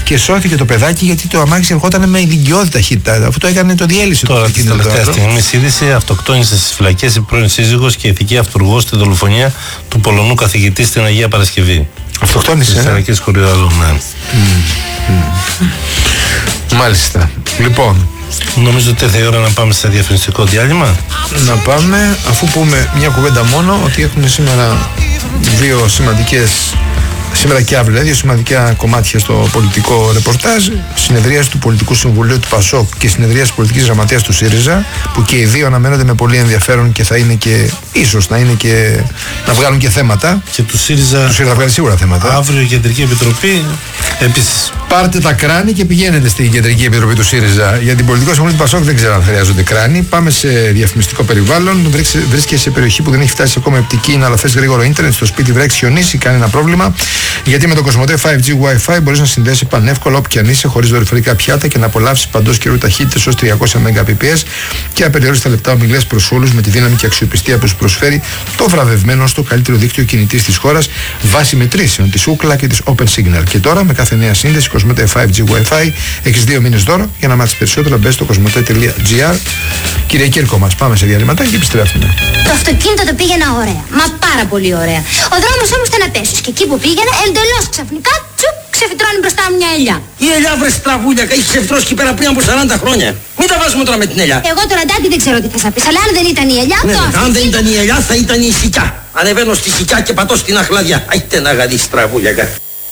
και σώθηκε το παιδάκι γιατί το αμάξι ερχόταν με ηλικιώδη ταχύτητα. Αυτό το έκανε, το διέλυσε. Τώρα, τη τελευταία στιγμή, είδηση, αυτοκτόνησε στις φυλακές η πρώην σύζυγος και ηθική αυτουργός στη δολοφονία του Πολωνού καθηγητή στην Αγία Παρασκευή. Αυτοκτόνησε. Στις φυλακές χωρίς άλλο, ναι. Μάλιστα. Λοιπόν. Νομίζω ότι ήρθε η ώρα να πάμε σε διαφημιστικό διάλειμμα. Να πάμε, αφού πούμε μια κουβέντα μόνο, ότι έχουμε σήμερα δύο σημαντικές. Σήμερα και αύριο, δύο σημαντικά κομμάτια στο πολιτικό ρεπορτάζ. Συνεδρίαση του Πολιτικού Συμβουλίου του ΠΑΣΟΚ και συνεδρίαση της Πολιτικής Γραμματείας του ΣΥΡΙΖΑ, που και οι δύο αναμένονται με πολύ ενδιαφέρον και θα είναι και ίσως να είναι και να βγάλουν και θέματα. Και του ΣΥΡΙΖΑ θα βγάλει σίγουρα θέματα. Αύριο η Κεντρική Επιτροπή επίσης. Πάρτε τα κράνη και πηγαίνετε στην Κεντρική Επιτροπή του ΣΥΡΙΖΑ. Για την Πολιτικό Συμβουλίο του ΠΑΣΟΚ δεν ξέρω αν χρειάζονται κράνη. Πάμε σε διαφημιστικό περιβάλλον. Βρίσκεσαι σε περιοχή που δεν έχει φτάσει ακόμα οπτική, αλλά θες γρήγορο ίντερνετ. Στο σπίτι βρέξει, χιονίσει, κάνει ένα πρόβλημα. Γιατί με το Κοσμοτέ 5G Wi-Fi μπορείς να συνδέσει πανεύκολα όπου και αν είσαι, χωρίς δορυφορικά πιάτα και να απολαύσεις παντός καιρού ταχύτητες ως 300 Mbps και απεριόριστα λεπτά ομιλίες προς όλους με τη δύναμη και αξιοπιστία που σου προσφέρει το βραβευμένο στο καλύτερο δίκτυο κινητής της χώρας βάσει μετρήσεων της Ookla και της Open Signal. Και τώρα με κάθε νέα σύνδεση Κοσμοτέ 5G Wi-Fi έχεις 2 μήνες δώρο. Για να μάθεις περισσότερα μπες στο κοσμοτέ.gr. Κύριε Κύρκο μας, πάμε σε διαλύματα και επιστρέφουμε. Το αυτοκίνητο το πήγαινα ωραία. Μα πάρα πολύ ωραία. Ο δρόμος όμως ήταν απέσιος και εκεί που πήγαινα εντελώς ξαφνικά ξεφυτρώνει μπροστά μου μια ελιά. Η ελιά βρε στραβούλια, έχει ξεφυτρώσει εκεί πέρα πριν από 40 χρόνια. Μην τα βάζουμε τώρα με την ελιά. Εγώ τώρα Ντάντι δεν ξέρω τι θα πεις, αλλά αν δεν ήταν η ελιά, αν δεν ήταν η ελιά θα ήταν η σικιά. Ανεβαίνω στη σικιά και πατώ στην αχλαδιά. Αϊτε να γαδίσει στραβούλια κάτι.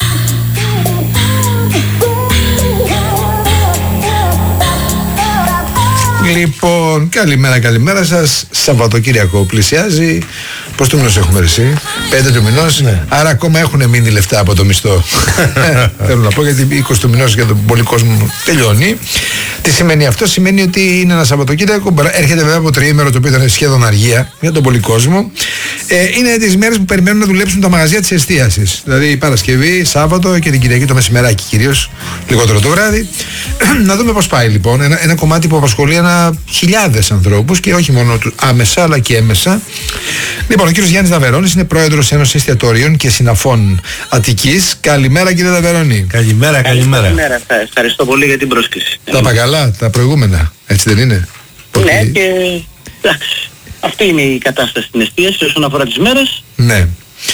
Λοιπόν, καλημέρα σας. Σαββατοκύριακο πλησιάζει. Πώς του μηνός έχουμε εσύ? 5 του μηνός, ναι. Άρα ακόμα έχουν μείνει λεφτά από το μισθό. Θέλω να πω, γιατί 20 του μηνός για τον πολύ κόσμο τελειώνει. Τι σημαίνει αυτό? Σημαίνει ότι είναι ένα Σαββατοκύριακο. Έρχεται βέβαια από τριήμερο το οποίο ήταν σχεδόν αργία για τον πολύ κόσμο. Είναι τις μέρες που περιμένουν να δουλέψουν τα μαγαζιά της εστίασης. Δηλαδή Παρασκευή, Σάββατο και την Κυριακή το μεσημεράκι κυρίως, λιγότερο το βράδυ. Να δούμε πώς πάει λοιπόν. Ένα κομμάτι που απασχολεί χιλιάδες ανθρώπους και όχι μόνο άμεσα αλλά και έμεσα. Λοιπόν, ο κύριος Γιάννης Δαβερώνης είναι πρόεδρος Ένωσης Εστιατορίων και Συναφών Αττικής. Καλημέρα κύριε Δαβερώνη. Καλημέρα. Καλημέρα. Ευχαριστώ πολύ για την πρόσκληση. Τα είπα καλά, τα προηγούμενα, έτσι δεν είναι? Ναι, και εντάξει, αυτή είναι η κατάσταση στην εστίαση όσον αφορά τις μέρες. Ναι.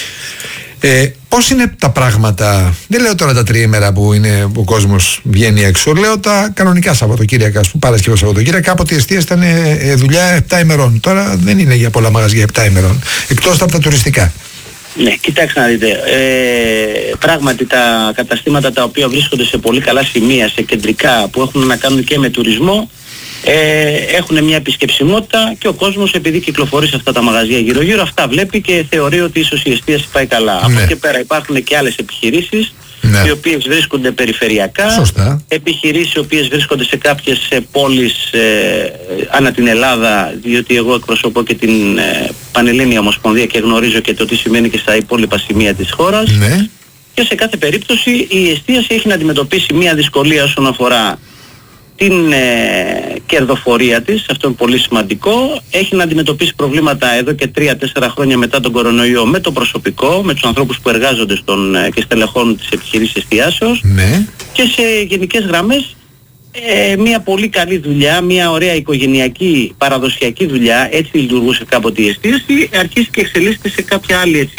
Πώς είναι τα πράγματα? Δεν λέω τώρα τα τριήμερα που ο κόσμος βγαίνει έξω. Λέω τα κανονικά Σαββατοκύριακα, Παρασκευή Σαββατοκύριακα. Κάποτε η εστίαση ήταν δουλειά 7 ημερών. Τώρα δεν είναι για πολλά μαγαζιά 7 ημερών. Εκτός από τα τουριστικά. Ναι, κοιτάξτε να δείτε. Πράγματι τα καταστήματα τα οποία βρίσκονται σε πολύ καλά σημεία, σε κεντρικά, που έχουν να κάνουν και με τουρισμό, έχουν μια επισκεψιμότητα και ο κόσμος, επειδή κυκλοφορεί σε αυτά τα μαγαζιά γύρω-γύρω, αυτά βλέπει και θεωρεί ότι ίσως η εστίαση πάει καλά. Από εκεί και πέρα υπάρχουν και άλλες επιχειρήσεις, οι οποίες βρίσκονται περιφερειακά. Σωστά. Επιχειρήσεις οι οποίες βρίσκονται σε κάποιες πόλεις ανά την Ελλάδα, διότι εγώ εκπροσωπώ και την Πανελλήνια Ομοσπονδία και γνωρίζω και το τι σημαίνει και στα υπόλοιπα σημεία της χώρας. Ναι. Και σε κάθε περίπτωση η εστίαση έχει να αντιμετωπίσει μια δυσκολία όσον αφορά την κερδοφορία της, αυτό είναι πολύ σημαντικό. Έχει να αντιμετωπίσει προβλήματα εδώ και 3-4 χρόνια μετά τον κορονοϊό με το προσωπικό, με τους ανθρώπους που εργάζονται και στελεχών της επιχειρήσης εστιάσεως. Ναι. Και σε γενικές γραμμές μια πολύ καλή δουλειά, μια ωραία οικογενειακή παραδοσιακή δουλειά, έτσι λειτουργούσε κάποτε η εστίαση, αρχίζει και εξελίσσεται σε κάποια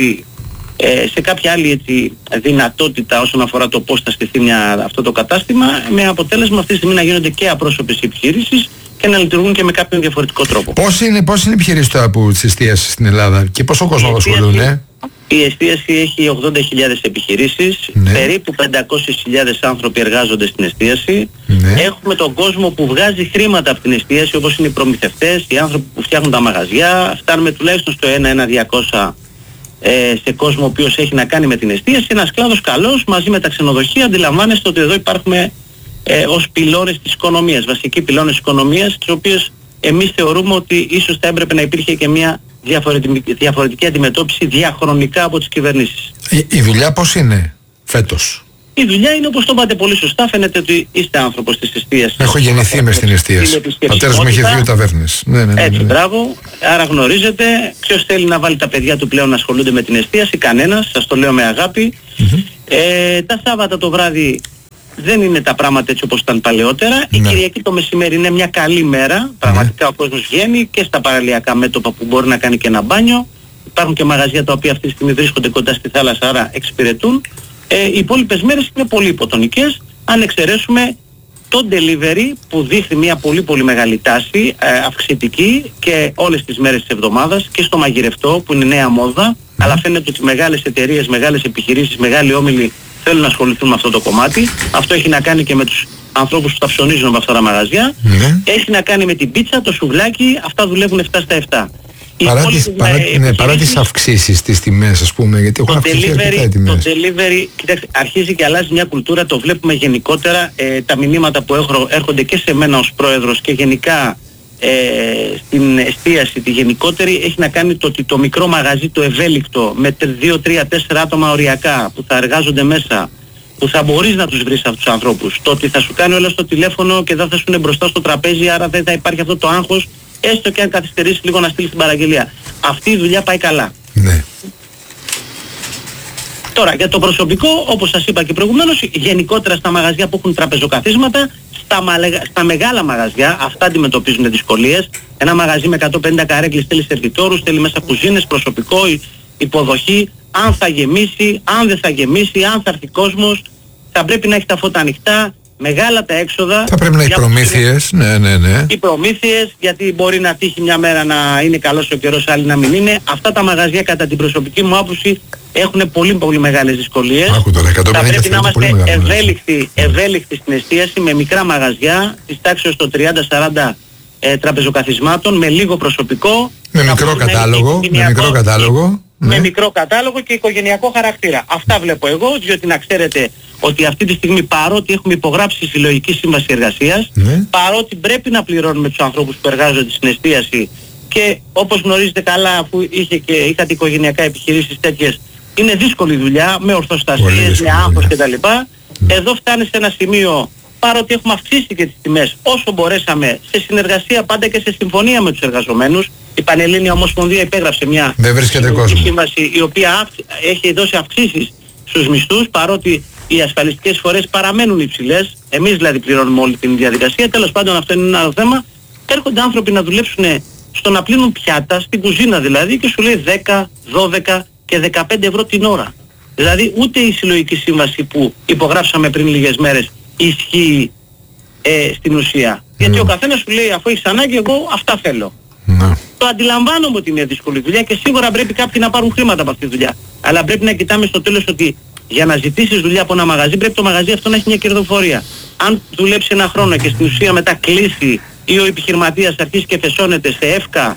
άλλη δυνατότητα όσον αφορά το πώς θα στηθεί αυτό το κατάστημα, με αποτέλεσμα αυτή τη στιγμή να γίνονται και απρόσωπες επιχειρήσεις και να λειτουργούν και με κάποιον διαφορετικό τρόπο. Πώς είναι οι επιχειρήσεις τώρα της εστίασης στην Ελλάδα και πόσο κόσμο απασχολούν? Η εστίαση έχει 80.000 επιχειρήσεις, περίπου 500.000 άνθρωποι εργάζονται στην εστίαση. Έχουμε τον κόσμο που βγάζει χρήματα από την εστίαση, όπως είναι οι προμηθευτές, οι άνθρωποι που φτιάχνουν τα μαγαζιά. Φτάνουμε τουλάχιστον στο 1-200 σε κόσμο ο οποίος έχει να κάνει με την εστίαση. Ένας κλάδος καλός, μαζί με τα ξενοδοχεία. Αντιλαμβάνεστε ότι εδώ υπάρχουμε ως πυλώνες της οικονομίας, βασικοί πυλώνες της οικονομίας, τις οποίες εμείς θεωρούμε ότι ίσως θα έπρεπε να υπήρχε και μια διαφορετική αντιμετώπιση διαχρονικά από τις κυβερνήσεις. Η δουλειά πώς είναι φέτος? Η δουλειά είναι, όπως το είπατε πολύ σωστά, φαίνεται ότι είστε άνθρωπος της εστίασης. Έχω γεννηθεί μες στην εστίαση. Ο πατέρας μου είχε 2 ταβέρνες. Έτσι, μπράβο. Άρα γνωρίζετε ποιος θέλει να βάλει τα παιδιά του πλέον να ασχολούνται με την εστίαση? Κανένας, σας το λέω με αγάπη. Τα Σάββατα το βράδυ δεν είναι τα πράγματα έτσι όπως ήταν παλαιότερα. Η Κυριακή το μεσημέρι είναι μια καλή μέρα. Πραγματικά ο κόσμος βγαίνει και στα παραλιακά μέτωπα που μπορεί να κάνει και ένα μπάνιο. Υπάρχουν και μαγαζιά τα οποία αυτή τη στιγμή βρίσκονται κοντά στη θάλασσα, άρα εξυπηρετούν. Οι υπόλοιπες μέρες είναι πολύ υποτονικές, αν εξαιρέσουμε το delivery που δείχνει μια πολύ πολύ μεγάλη τάση αυξητική και όλες τις μέρες της εβδομάδας, και στο μαγειρευτό που είναι νέα μόδα, αλλά φαίνεται ότι μεγάλες εταιρείες, μεγάλες επιχειρήσεις, μεγάλοι όμιλοι θέλουν να ασχοληθούν με αυτό το κομμάτι. Αυτό έχει να κάνει και με τους ανθρώπους που τα ψωνίζουν από αυτά τα μαγαζιά. Έχει να κάνει με την πίτσα, το σουβλάκι, αυτά δουλεύουν 7 στα 7. Παρά τις αυξήσεις στις τιμές, ας πούμε, γιατί έχουν αυξηθεί αρκετά οι τιμές. Το delivery, κοιτάξτε, αρχίζει και αλλάζει μια κουλτούρα, το βλέπουμε γενικότερα, τα μηνύματα που έρχονται και σε μένα ως πρόεδρος και γενικά στην εστίαση τη γενικότερη, έχει να κάνει το ότι το μικρό μαγαζί, το ευέλικτο, με 2, 3, 4 άτομα οριακά που θα εργάζονται μέσα, που θα μπορείς να τους βρεις αυτούς τους ανθρώπους, το ότι θα σου κάνει όλα στο τηλέφωνο και δεν θα σου είναι μπροστά στο τραπέζι, άρα δεν θα υπάρχει αυτό το άγχος, έστω και αν καθυστερήσει λίγο να στείλει την παραγγελία. Αυτή η δουλειά πάει καλά. Ναι. Τώρα για το προσωπικό, όπως σας είπα και προηγουμένως, γενικότερα στα μαγαζιά που έχουν τραπεζοκαθίσματα, στα μεγάλα μαγαζιά, αυτά αντιμετωπίζουν δυσκολίες. Ένα μαγαζί με 150 καρέκλες θέλει σερβιτόρους, θέλει μέσα κουζίνες, προσωπικό, υποδοχή, αν θα γεμίσει, αν δεν θα γεμίσει, αν θα έρθει κόσμος, θα πρέπει να έχει τα φώτα ανοιχτά. Μεγάλα τα έξοδα. Θα πρέπει να έχει προμήθειες. Ναι. Οι προμήθειες, γιατί μπορεί να τύχει μια μέρα να είναι καλός ο καιρός, άλλη να μην είναι. Αυτά τα μαγαζιά, κατά την προσωπική μου άποψη, έχουν πολύ πολύ μεγάλες δυσκολίες. Θα πρέπει να είμαστε ευέλικτοι στην εστίαση, με μικρά μαγαζιά της τάξης των 30-40 τραπεζοκαθισμάτων, με λίγο προσωπικό. Με μικρό κατάλογο. Με μικρό κατάλογο και οικογενειακό χαρακτήρα. Αυτά βλέπω εγώ, διότι να ξέρετε ότι αυτή τη στιγμή, παρότι έχουμε υπογράψει συλλογική σύμβαση εργασίας, παρότι πρέπει να πληρώνουμε τους ανθρώπους που εργάζονται στην εστίαση, και όπως γνωρίζετε καλά, αφού είχατε οικογενειακά επιχειρήσεις τέτοιες, είναι δύσκολη δουλειά, με ορθοστασίες, με άγχος κτλ. Εδώ φτάνει σε ένα σημείο, παρότι έχουμε αυξήσει και τις τιμές όσο μπορέσαμε, σε συνεργασία πάντα και σε συμφωνία με τους εργαζομένους. Η Πανελλήνια Ομοσπονδία υπέγραψε μια σύμβαση η οποία έχει δώσει αυξήσεις στους μισθούς, παρότι οι ασφαλιστικές φορές παραμένουν υψηλές. Εμείς δηλαδή πληρώνουμε όλη την διαδικασία. Τέλος πάντων, αυτό είναι ένα άλλο θέμα. Έρχονται άνθρωποι να δουλέψουν στο να πλύνουν πιάτα, στην κουζίνα δηλαδή, και σου λέει 10, 12 και 15 ευρώ την ώρα. Δηλαδή ούτε η συλλογική σύμβαση που υπογράψαμε πριν λίγες μέρες ισχύει στην ουσία. Γιατί ο καθένας σου λέει, αφού έχεις ανάγκη, εγώ αυτά θέλω. Το αντιλαμβάνομαι ότι είναι δύσκολη δουλειά και σίγουρα πρέπει κάποιοι να πάρουν χρήματα από αυτή τη δουλειά. Αλλά πρέπει να κοιτάμε στο τέλος ότι για να ζητήσεις δουλειά από ένα μαγαζί, πρέπει το μαγαζί αυτό να έχει μια κερδοφορία. Αν δουλέψει ένα χρόνο και στην ουσία μετά κλείσει, ή ο επιχειρηματίας αρχίσει και φεσώνεται σε εύκα,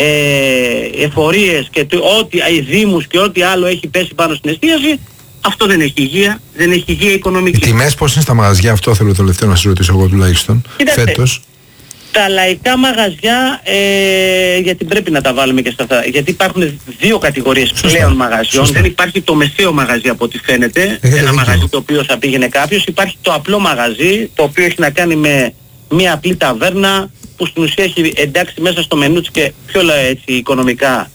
εφορίες και οι δήμους και ό,τι άλλο έχει πέσει πάνω στην εστίαση, αυτό δεν έχει υγεία, δεν έχει υγεία οικονομική. Οι τιμές πώς είναι στα μαγαζιά, αυτό θέλω το τελευταίο να σας ρωτήσω εγώ τουλάχιστον. Κοιτάξτε, φέτος. Τα λαϊκά μαγαζιά, γιατί πρέπει να τα βάλουμε και στα αυτά, γιατί υπάρχουν δύο κατηγορίες πλέον μαγαζιών. Δεν υπάρχει το μεσαίο μαγαζί από ό,τι φαίνεται, ένα μαγαζί το οποίο θα πήγαινε κάποιος. Υπάρχει το απλό μαγαζί, το οποίο έχει να κάνει με μια απλή ταβέρνα, που στην ουσία έχει εντάξει μέσα στο μενού της και πιο έτσι οικονομικά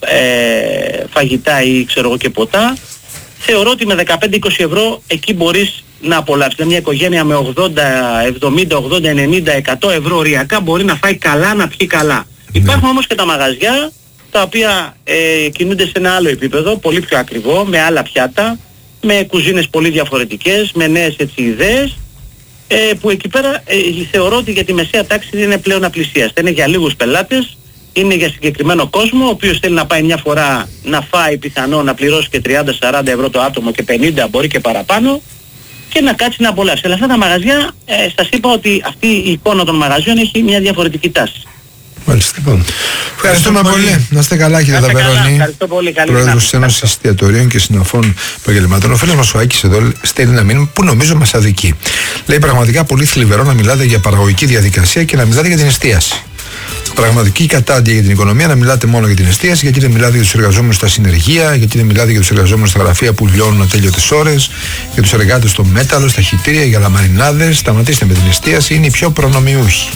φαγητά ή ξέρω εγώ και ποτά. Θεωρώ ότι με 15-20 ευρώ εκεί μπορείς να απολαύσεις. Δηλαδή μια οικογένεια με 70, 80, 90, 100 ευρώ οριακά μπορεί να φάει καλά, να πιει καλά. Υπάρχουν όμως και τα μαγαζιά τα οποία κινούνται σε ένα άλλο επίπεδο, πολύ πιο ακριβό, με άλλα πιάτα, με κουζίνες πολύ διαφορετικές, με νέες έτσι ιδέες, που εκεί πέρα θεωρώ ότι για τη μεσαία τάξη δεν είναι πλέον απλησίαστα. Είναι για λίγους πελάτες, είναι για συγκεκριμένο κόσμο, ο οποίος θέλει να πάει μια φορά να φάει, πιθανό να πληρώσει και 30-40 ευρώ το άτομο και 50 μπορεί και παραπάνω, και να κάτσει να απολαύσει. Αλλά αυτά τα μαγαζιά, σας είπα ότι αυτή η εικόνα των μαγαζιών έχει μια διαφορετική τάση. Μάλιστα, λοιπόν. Ευχαριστούμε πολύ. Να είστε καλά, κύριε Ταβερώνη. Πρόεδρος της Ένωσης Εστιατορίων και Συναφών Επαγγελματών. Ο φίλος μας ο Άκης εδώ στέλνει ένα μήνυμα που νομίζω μας αδικεί. Λέει, πραγματικά πολύ θλιβερό να μιλάτε για παραγωγική διαδικασία και να μιλάτε για την εστίαση. Πραγματική κατάντια για την οικονομία να μιλάτε μόνο για την εστίαση, γιατί δεν μιλάτε για τους εργαζόμενους στα συνεργεία, γιατί δεν μιλάτε για τους εργαζόμενους στα γραφεία που λιώνουν ατέλειωτες ώρες, για τους εργάτες στο μέταλλο, στα χυτήρια, για λαμαρινάδες. Σταματήστε με την εστίαση, είναι οι πιο προνομιούχοι.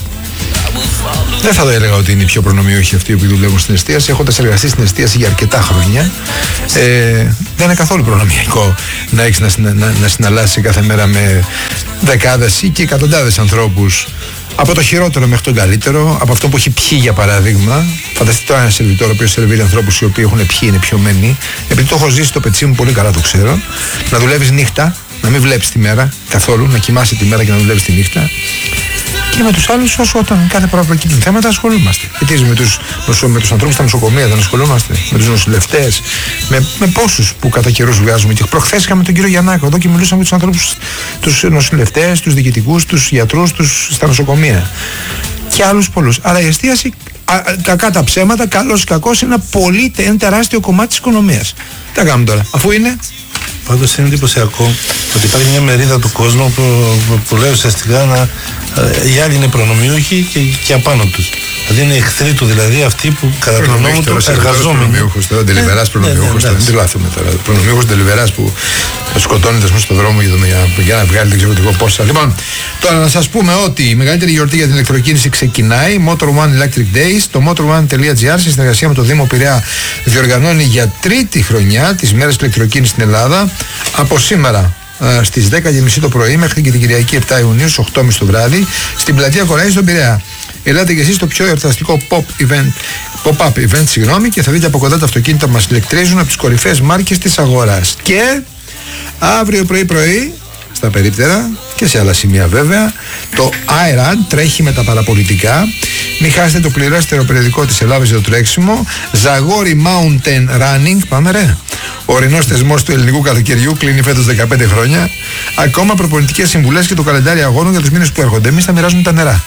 Δεν θα το έλεγα ότι είναι οι πιο προνομιούχοι αυτοί που δουλεύουν στην εστίαση. Έχοντας εργαστεί στην εστίαση για αρκετά χρόνια, δεν είναι καθόλου προνομιακό να έχεις να συναλλάσσεις κάθε μέρα με δεκάδες ή και εκατοντάδες ανθρώπους, από το χειρότερο μέχρι τον καλύτερο, από αυτό που έχει πιει για παράδειγμα. Φανταστείτε τώρα ένα σερβιτόρο ο οποίος σερβίρει ανθρώπους οι οποίοι έχουν πιει, είναι πιωμένοι, επειδή το έχω ζήσει στο πετσί μου πολύ καλά, το ξέρω. Να δουλεύεις νύχτα, να μην βλέπεις τη μέρα καθόλου, να κοιμάσαι τη μέρα και να δουλεύεις τη νύχτα. Και με τους άλλους, όσο όταν κάθε φορά προκύπτουν θέματα, ασχολούμαστε. Γιατί με τους ανθρώπους στα νοσοκομεία δεν ασχολούμαστε, με τους νοσηλευτές, με πόσους που κατά καιρούς βγάζουμε. Και προχθές είχαμε τον κύριο Γιαννάκο εδώ και μιλούσαμε με τους ανθρώπους, τους νοσηλευτές, τους διοικητικούς, τους γιατρούς, στα νοσοκομεία. Και άλλους πολλούς. Αλλά η εστίαση, κακά τα ψέματα, καλός ή κακός, είναι ένα τεράστιο κομμάτι της οικονομίας. Τι θα κάνουμε τώρα, αφού είναι. Πάντως είναι εντυπωσιακό ότι υπάρχει μια μερίδα του κόσμου που λέει ουσιαστικά οι άλλοι είναι προνομιούχοι και απάνω τους. Δηλαδή είναι εχθροί του, δηλαδή αυτοί που κατά τον νόμο του εργαζόμενοι. Προνομιούχος τώρα, ντελιβεράς προνομιούχος τώρα, δεν τρελάθουμε τώρα. Προνομιούχος ντελιβεράς που σκοτώνεται στον δρόμο για να βγάλει δεν ξέρω εγώ πόσα. Λοιπόν, τώρα να σας πούμε ότι η μεγαλύτερη γιορτή για την ηλεκτροκίνηση ξεκινάει. Motor One Electric Days. Το motorone.gr σε συνεργασία με το Δήμο Πειραιά διοργανώνει για τρίτη χρονιά τις μέρες ηλεκτροκίνησης στην Ελλάδα. Από σήμερα στις 10.30 το πρωί μέχρι και την Κυριακή 7 Ιουνίου στις 8.30 το βράδυ στην πλατεία Κοραής στον Πειραιά. Ελάτε και εσείς στο πιο εορταστικό pop-up event, και θα δείτε από κοντά τα αυτοκίνητα που μας ηλεκτρίζουν από τις κορυφαίες μάρκες της αγοράς. Και αύριο πρωί στα περίπτερα και σε άλλα σημεία βέβαια, το iRun τρέχει με τα παραπολιτικά. Μην χάσετε το πληρέστερο περιοδικό της Ελλάδας για το τρέξιμο. Ζαγόρι Mountain Running, πάμε ρε. Ο ορεινός θεσμός του ελληνικού καλοκαιριού κλείνει φέτος 15 χρόνια. Ακόμα προπονητικές συμβουλές και το καλεντάρι αγώνων για τους μήνες που έρχονται. Εμείς θα μοιράζουμε τα νερά.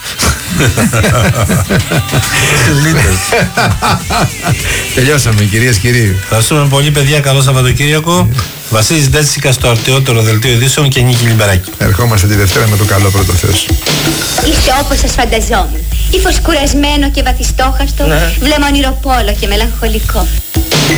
Τελειώσαμε, κυρίες και κύριοι. Ευχαριστούμε πολύ, παιδιά. Καλό Σαββατοκύριακο. Βασίλης Ντέτσικα στο αρτιότερο δελτίο ειδήσεων και Νίκη Λιμπεράκη. Ερχόμαστε τη Δευτέρα με το καλό πρώτο Θεός. Είσαι όπως σας φανταζόμουν. Ύφος κουρασμένο και βαθιστόχαστο, βλέμμα ονειροπόλο και μελαγχολικό.